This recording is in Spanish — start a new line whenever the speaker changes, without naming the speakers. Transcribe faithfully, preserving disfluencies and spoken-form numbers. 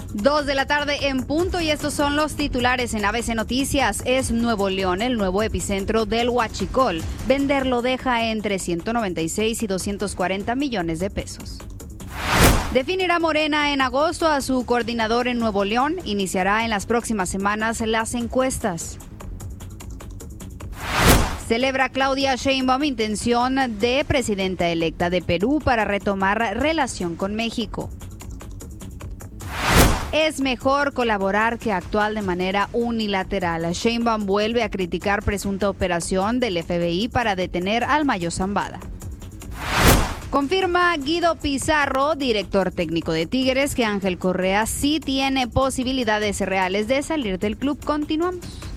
Dos de la tarde en punto y estos son los titulares en A B C Noticias. Es Nuevo León el nuevo epicentro del huachicol. Venderlo deja entre ciento noventa y seis y doscientos cuarenta millones de pesos. Definirá Morena en agosto a su coordinador en Nuevo León. Iniciará en las próximas semanas las encuestas. Celebra Claudia Sheinbaum intención de presidenta electa de Perú para retomar relación con México. Es mejor colaborar que actuar de manera unilateral. Sheinbaum vuelve a criticar presunta operación del F B I para detener al Mayo Zambada. Confirma Guido Pizarro, director técnico de Tigres, que Ángel Correa sí tiene posibilidades reales de salir del club. Continuamos.